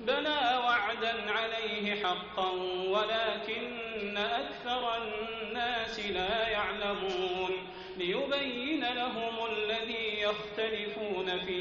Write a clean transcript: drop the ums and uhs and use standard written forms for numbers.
بلى وعدا عليه حقا ولكن أكثر الناس لا يعلمون ليبين لهم الذي يختلفون فيه